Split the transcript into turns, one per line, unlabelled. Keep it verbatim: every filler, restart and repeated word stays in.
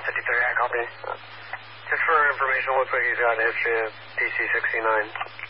fifty-three, I copy. Just for information, looks like he's got a history of P C sixty-nine.